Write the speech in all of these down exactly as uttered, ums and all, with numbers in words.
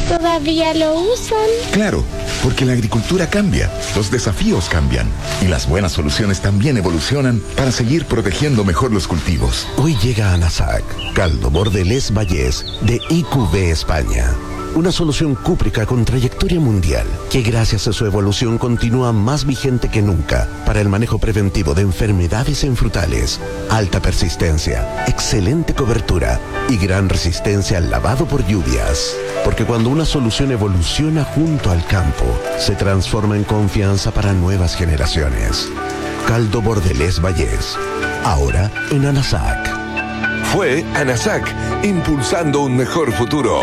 todavía lo usan? Claro, porque la agricultura cambia, los desafíos cambian y las buenas soluciones también evolucionan para seguir protegiendo mejor los cultivos. Hoy llega a Anasac, caldo Bordelés Vallés de I Q B España. Una solución cúprica con trayectoria mundial que gracias a su evolución continúa más vigente que nunca para el manejo preventivo de enfermedades en frutales, alta persistencia, excelente cobertura y gran resistencia al lavado por lluvias. Porque cuando una solución evoluciona junto al campo, se transforma en confianza para nuevas generaciones. Caldo Bordelés Vallés, ahora en Anasac. Fue Anasac, impulsando un mejor futuro.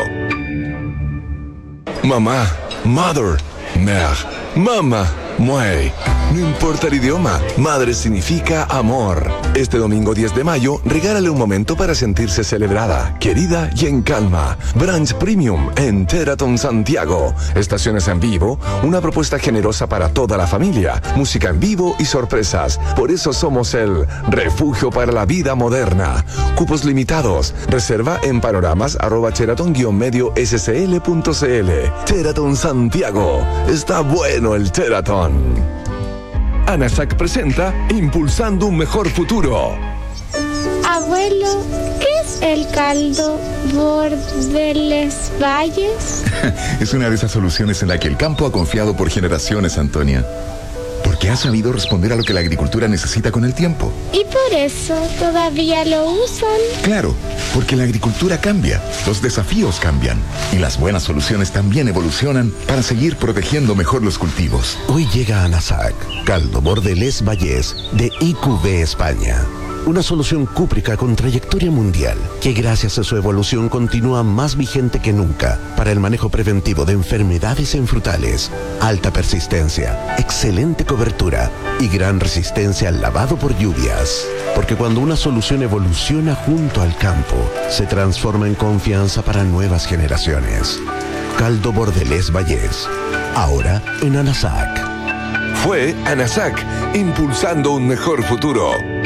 Mamá, mother, mère, mama, muey. No importa el idioma, madre significa amor. Este domingo diez de mayo, regálale un momento para sentirse celebrada, querida y en calma. Brunch Premium en Teraton Santiago. Estaciones en vivo, una propuesta generosa para toda la familia, música en vivo y sorpresas. Por eso somos el refugio para la vida moderna. Cupos limitados. Reserva en panoramas arroba teraton guion medio scl punto cl. Teraton Santiago. Está bueno el Teraton. Anasac presenta Impulsando un mejor futuro. Abuelo, ¿qué es el caldo Bordelés Valles? Es una de esas soluciones en la que el campo ha confiado por generaciones, Antonia. Porque ha sabido responder a lo que la agricultura necesita con el tiempo. ¿Y por eso todavía lo usan? Claro, porque la agricultura cambia, los desafíos cambian y las buenas soluciones también evolucionan para seguir protegiendo mejor los cultivos. Hoy llega a Anasac, caldo Bordelés Vallés de I Q B España. Una solución cúprica con trayectoria mundial que gracias a su evolución continúa más vigente que nunca para el manejo preventivo de enfermedades en frutales, alta persistencia, excelente cobertura y gran resistencia al lavado por lluvias. Porque cuando una solución evoluciona junto al campo, se transforma en confianza para nuevas generaciones. Caldo Bordelés Vallés, ahora en Anasac. Fue Anasac, impulsando un mejor futuro.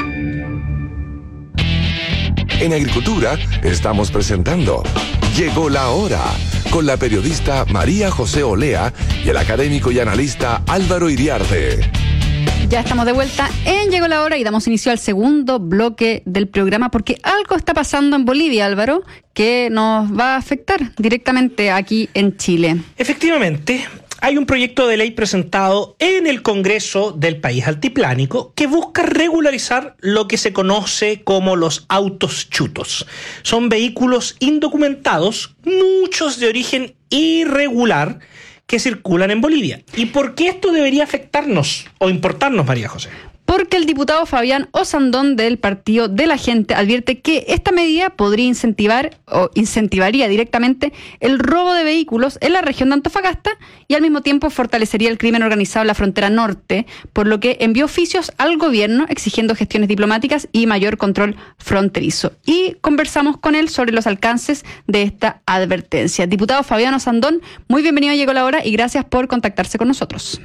En Agricultura estamos presentando Llegó la Hora, con la periodista María José Olea y el académico y analista Álvaro Iriarte. Ya estamos de vuelta en Llegó la Hora y damos inicio al segundo bloque del programa porque algo está pasando en Bolivia, Álvaro, que nos va a afectar directamente aquí en Chile. Efectivamente, hay un proyecto de ley presentado en el Congreso del país altiplánico que busca regularizar lo que se conoce como los autos chutos. Son vehículos indocumentados, muchos de origen irregular, que circulan en Bolivia. ¿Y por qué esto debería afectarnos o importarnos, María José? Porque el diputado Fabián Osandón del Partido de la Gente advierte que esta medida podría incentivar o incentivaría directamente el robo de vehículos en la región de Antofagasta y al mismo tiempo fortalecería el crimen organizado en la frontera norte, por lo que envió oficios al gobierno exigiendo gestiones diplomáticas y mayor control fronterizo. Y conversamos con él sobre los alcances de esta advertencia. Diputado Fabián Osandón, muy bienvenido a Llegó la Hora y gracias por contactarse con nosotros.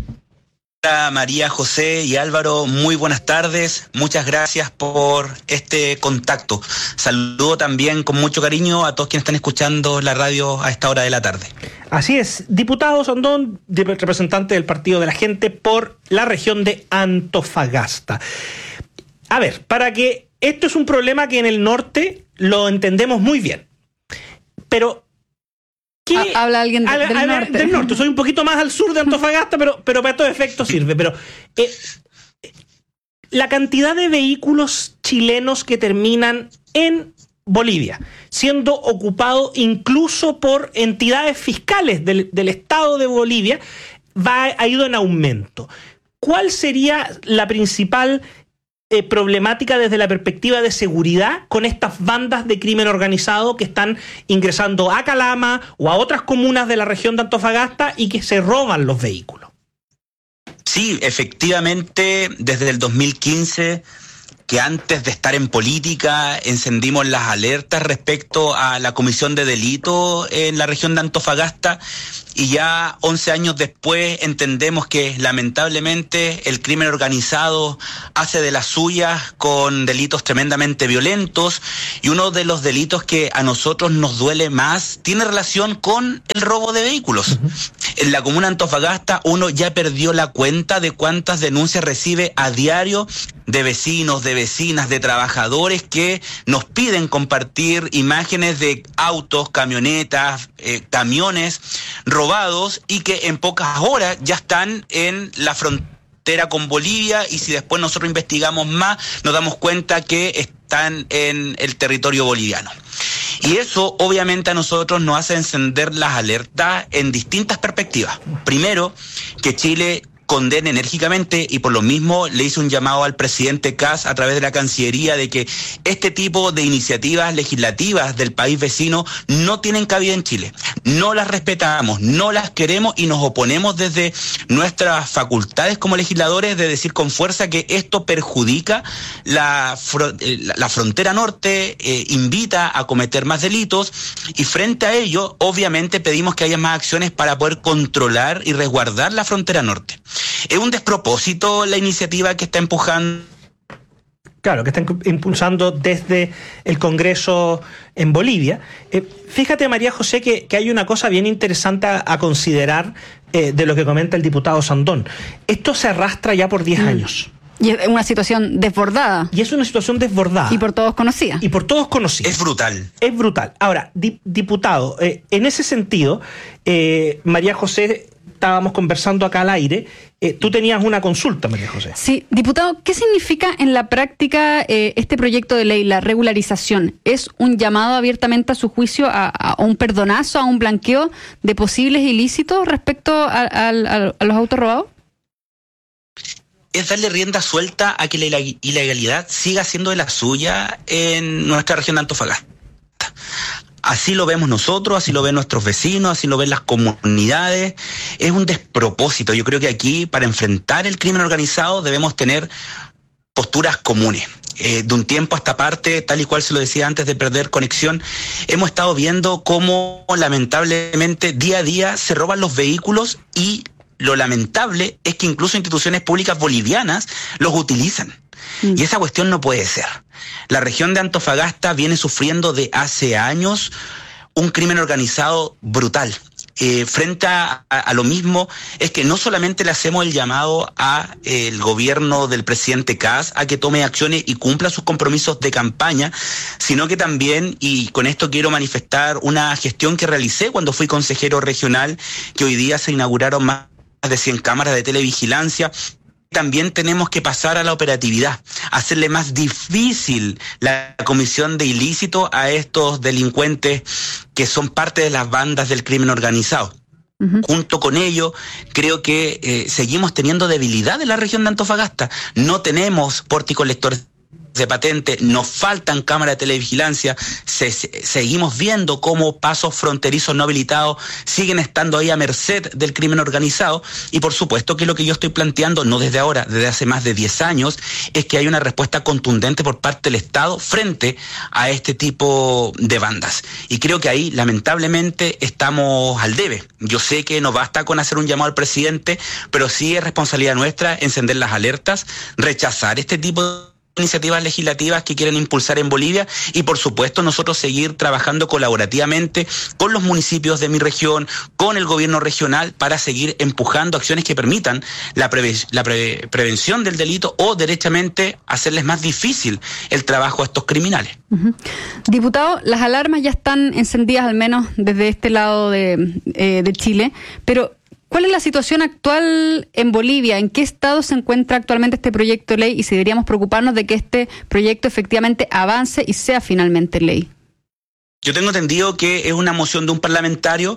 María José y Álvaro, muy buenas tardes, muchas gracias por este contacto. Saludo también con mucho cariño a todos quienes están escuchando la radio a esta hora de la tarde. Así es, diputado Osandón, representante del Partido de la Gente por la región de Antofagasta. A ver, para que esto es un problema que en el norte lo entendemos muy bien, pero ¿qué? Habla alguien de, habla, del, habla, norte. del norte. Soy un poquito más al sur de Antofagasta, pero, pero para estos efectos sirve. Pero eh, la cantidad de vehículos chilenos que terminan en Bolivia, siendo ocupado incluso por entidades fiscales del, del Estado de Bolivia, va, ha ido en aumento. ¿Cuál sería la principal Eh, problemática desde la perspectiva de seguridad con estas bandas de crimen organizado que están ingresando a Calama o a otras comunas de la región de Antofagasta y que se roban los vehículos? Sí, efectivamente, desde el dos mil quince que antes de estar en política encendimos las alertas respecto a la comisión de delito en la región de Antofagasta, y ya once años después entendemos que lamentablemente el crimen organizado hace de las suyas con delitos tremendamente violentos, y uno de los delitos que a nosotros nos duele más tiene relación con el robo de vehículos. Uh-huh. En la comuna de Antofagasta uno ya perdió la cuenta de cuántas denuncias recibe a diario de vecinos, de vecinas, de trabajadores que nos piden compartir imágenes de autos, camionetas, eh, camiones robados, y que en pocas horas ya están en la frontera con Bolivia, y si después nosotros investigamos más nos damos cuenta que están en el territorio boliviano. Y eso obviamente a nosotros nos hace encender las alertas en distintas perspectivas. Primero, que Chile condena enérgicamente, y por lo mismo le hizo un llamado al presidente Kast a través de la Cancillería de que este tipo de iniciativas legislativas del país vecino no tienen cabida en Chile. No las respetamos, no las queremos, y nos oponemos desde nuestras facultades como legisladores de decir con fuerza que esto perjudica la, fro- la, la frontera norte, eh, invita a cometer más delitos, y frente a ello obviamente pedimos que haya más acciones para poder controlar y resguardar la frontera norte. Es un despropósito la iniciativa que está empujando. Claro, que están impulsando desde el Congreso en Bolivia. Eh, fíjate, María José, que, que hay una cosa bien interesante a, a considerar eh, de lo que comenta el diputado Sandón. Esto se arrastra ya por diez mm. años. Y es una situación desbordada. Y es una situación desbordada. Y por todos conocida. Y por todos conocida. Es brutal. Es brutal. Ahora, di- diputado, eh, en ese sentido, eh, María José, estábamos conversando acá al aire, eh, tú tenías una consulta, María José. Sí, diputado, ¿qué significa en la práctica eh, este proyecto de ley, la regularización? ¿Es un llamado abiertamente a su juicio a, a un perdonazo, a un blanqueo de posibles ilícitos respecto a, a, a, a los autos robados? Es darle rienda suelta a que la ilegalidad siga siendo de la suya en nuestra región de Antofagasta. Así lo vemos nosotros, así lo ven nuestros vecinos, así lo ven las comunidades. Es un despropósito. Yo creo que aquí, para enfrentar el crimen organizado, debemos tener posturas comunes. Eh, de un tiempo a esta parte, tal y cual se lo decía antes de perder conexión, hemos estado viendo cómo lamentablemente día a día se roban los vehículos, y lo lamentable es que incluso instituciones públicas bolivianas los utilizan. Mm. Y esa cuestión no puede ser. La región de Antofagasta viene sufriendo de hace años un crimen organizado brutal. Eh, frente a, a, a lo mismo, es que no solamente le hacemos el llamado a eh, el gobierno del presidente Kast a que tome acciones y cumpla sus compromisos de campaña, sino que también, y con esto quiero manifestar una gestión que realicé cuando fui consejero regional, que hoy día se inauguraron más de cien cámaras de televigilancia. También tenemos que pasar a la operatividad, hacerle más difícil la comisión de ilícito a estos delincuentes que son parte de las bandas del crimen organizado. Uh-huh. Junto con ello, creo que eh, seguimos teniendo debilidad en la región de Antofagasta. No tenemos pórticos lectores de patente, nos faltan cámaras de televigilancia, se, se, seguimos viendo cómo pasos fronterizos no habilitados siguen estando ahí a merced del crimen organizado, y por supuesto que lo que yo estoy planteando, no desde ahora, desde hace más de diez años, es que hay una respuesta contundente por parte del Estado frente a este tipo de bandas. Y creo que ahí, lamentablemente, estamos al debe. Yo sé que no basta con hacer un llamado al presidente, pero sí es responsabilidad nuestra encender las alertas, rechazar este tipo de iniciativas legislativas que quieren impulsar en Bolivia, y por supuesto nosotros seguir trabajando colaborativamente con los municipios de mi región, con el gobierno regional, para seguir empujando acciones que permitan la, preve- la pre- prevención del delito, o derechamente hacerles más difícil el trabajo a estos criminales. Uh-huh. Diputado, las alarmas ya están encendidas, al menos desde este lado de, eh, de Chile, pero ¿cuál es la situación actual en Bolivia? ¿En qué estado se encuentra actualmente este proyecto de ley? Y si deberíamos preocuparnos de que este proyecto efectivamente avance y sea finalmente ley. Yo tengo entendido que es una moción de un parlamentario.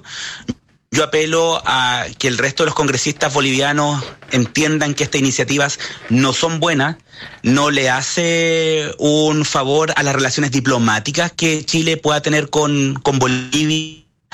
Yo apelo a que el resto de los congresistas bolivianos entiendan que estas iniciativas no son buenas, no le hace un favor a las relaciones diplomáticas que Chile pueda tener con, con Bolivia.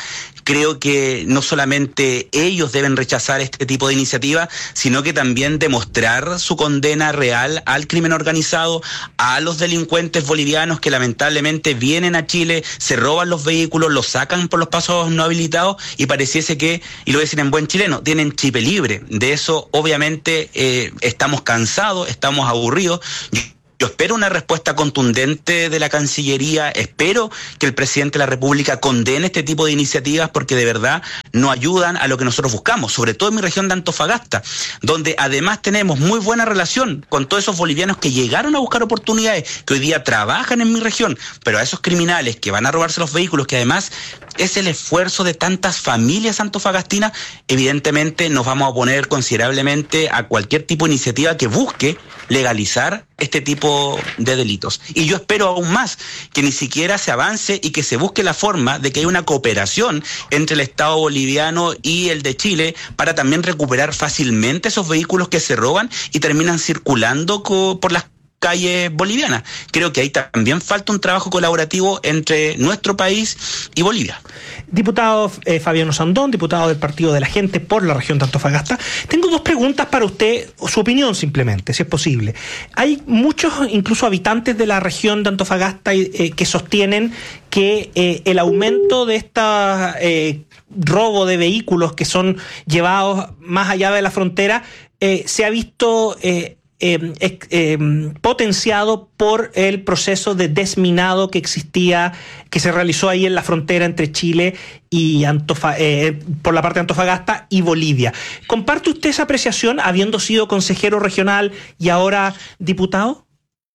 creo que no solamente ellos deben rechazar este tipo de iniciativa, sino que también demostrar su condena real al crimen organizado, a los delincuentes bolivianos que lamentablemente vienen a Chile, se roban los vehículos, los sacan por los pasos no habilitados y pareciese que, y lo voy a decir en buen chileno, tienen chip libre. De eso obviamente eh, estamos cansados, estamos aburridos. Yo espero una respuesta contundente de la Cancillería, espero que el presidente de la República condene este tipo de iniciativas porque de verdad no ayudan a lo que nosotros buscamos, sobre todo en mi región de Antofagasta, donde además tenemos muy buena relación con todos esos bolivianos que llegaron a buscar oportunidades, que hoy día trabajan en mi región, pero a esos criminales que van a robarse los vehículos, que además es el esfuerzo de tantas familias antofagastinas, evidentemente nos vamos a oponer considerablemente a cualquier tipo de iniciativa que busque legalizar este tipo de delitos. Y yo espero aún más que ni siquiera se avance y que se busque la forma de que haya una cooperación entre el Estado boliviano y el de Chile para también recuperar fácilmente esos vehículos que se roban y terminan circulando co- por las calles bolivianas. Creo que ahí también falta un trabajo colaborativo entre nuestro país y Bolivia. Diputado eh, Fabián Sandón, diputado del Partido de la Gente por la región de Antofagasta. Tengo dos preguntas para usted, su opinión simplemente, si es posible. Hay muchos, incluso habitantes de la región de Antofagasta, eh, que sostienen que eh, el aumento de esta eh, robo de vehículos que son llevados más allá de la frontera eh, se ha visto Eh, Eh, eh, potenciado por el proceso de desminado que existía, que se realizó ahí en la frontera entre Chile y Antofa, eh, por la parte de Antofagasta y Bolivia. ¿Comparte usted esa apreciación habiendo sido consejero regional y ahora diputado?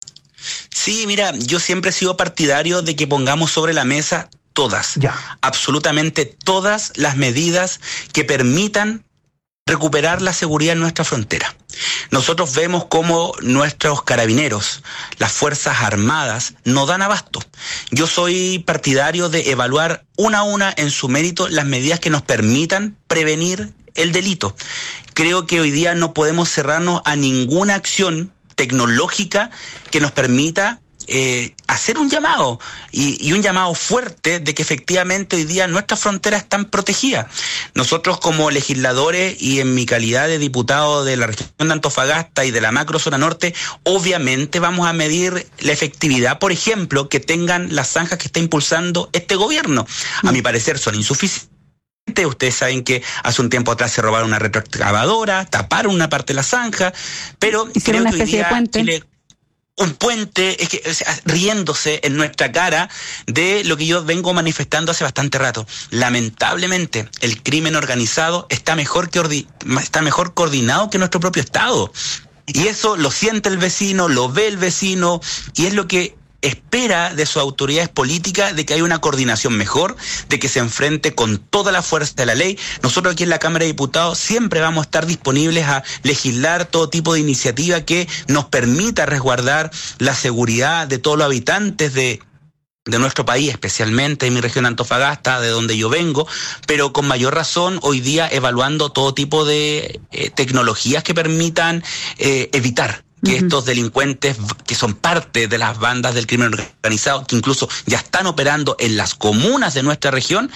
Sí, mira, yo siempre he sido partidario de que pongamos sobre la mesa todas, ya. absolutamente todas las medidas que permitan recuperar la seguridad en nuestra frontera. Nosotros vemos cómo nuestros carabineros, las Fuerzas Armadas, no dan abasto. Yo soy partidario de evaluar una a una en su mérito las medidas que nos permitan prevenir el delito. Creo que hoy día no podemos cerrarnos a ninguna acción tecnológica que nos permita Eh, hacer un llamado y, y un llamado fuerte de que efectivamente hoy día nuestras fronteras están protegidas. Nosotros como legisladores y en mi calidad de diputado de la región de Antofagasta y de la macro zona norte, obviamente vamos a medir la efectividad, por ejemplo, que tengan las zanjas que está impulsando este gobierno. A mi parecer son insuficientes. Ustedes saben que hace un tiempo atrás se robaron una retroexcavadora, taparon una parte de la zanja, pero hicieron una especie de puente. Chile, un puente, es que, o sea, riéndose en nuestra cara de lo que yo vengo manifestando hace bastante rato. Lamentablemente, el crimen organizado está mejor que ordi- está mejor coordinado que nuestro propio Estado. Y eso lo siente el vecino, lo ve el vecino, y es lo que espera de sus autoridades políticas, de que haya una coordinación mejor, de que se enfrente con toda la fuerza de la ley. Nosotros aquí en la Cámara de Diputados siempre vamos a estar disponibles a legislar todo tipo de iniciativa que nos permita resguardar la seguridad de todos los habitantes de de nuestro país, especialmente en mi región de Antofagasta, de donde yo vengo, pero con mayor razón hoy día evaluando todo tipo de eh, tecnologías que permitan eh, evitar que uh-huh. estos delincuentes que son parte de las bandas del crimen organizado, que incluso ya están operando en las comunas de nuestra región,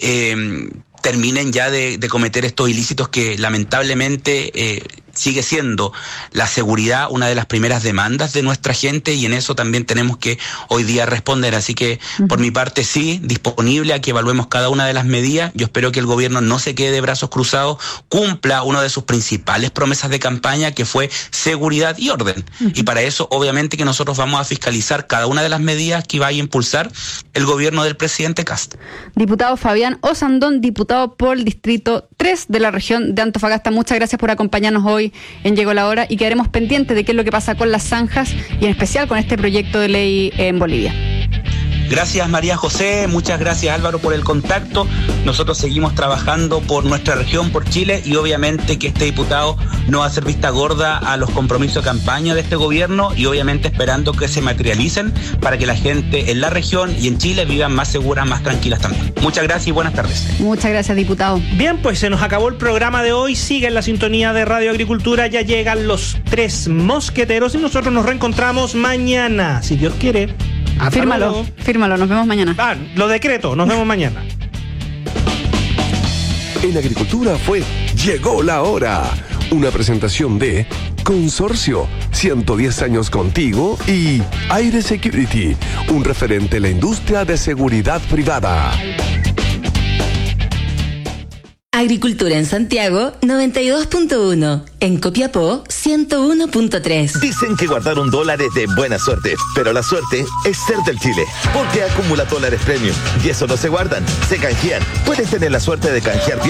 eh, terminen ya de, de cometer estos ilícitos que lamentablemente eh, sigue siendo la seguridad una de las primeras demandas de nuestra gente, y en eso también tenemos que hoy día responder. Así que uh-huh. por mi parte sí, disponible a que evaluemos cada una de las medidas. Yo espero que el gobierno no se quede de brazos cruzados, cumpla una de sus principales promesas de campaña, que fue seguridad y orden. Uh-huh. Y para eso obviamente que nosotros vamos a fiscalizar cada una de las medidas que vaya a impulsar el gobierno del presidente Kast. Diputado Fabián Osandón, diputado por el Distrito tres de la región de Antofagasta, muchas gracias por acompañarnos hoy en Llegó la Hora, y quedaremos pendientes de qué es lo que pasa con las zanjas y en especial con este proyecto de ley en Bolivia. Gracias María José, muchas gracias Álvaro por el contacto. Nosotros seguimos trabajando por nuestra región, por Chile, y obviamente que este diputado no va a hacer vista gorda a los compromisos de campaña de este gobierno, y obviamente esperando que se materialicen para que la gente en la región y en Chile vivan más seguras, más tranquilas también. Muchas gracias y buenas tardes. Muchas gracias, diputado. Bien, pues se nos acabó el programa de hoy. Sigue en la sintonía de Radio Agricultura. Ya llegan los tres mosqueteros y nosotros nos reencontramos mañana, si Dios quiere. Hasta Fírmalo, luego. fírmalo, nos vemos mañana. Ah, lo decreto, nos vemos mañana. En agricultura fue Llegó la hora. Una presentación de Consorcio, ciento diez años contigo, y Aire Security, un referente en la industria de seguridad privada. Agricultura en Santiago, noventa y dos punto uno. En Copiapó, ciento uno punto tres. Dicen que guardar un dólar es de buena suerte, pero la suerte es ser del Chile, porque acumula dólares premium. Y eso no se guardan, se canjean. Puedes tener la suerte de canjear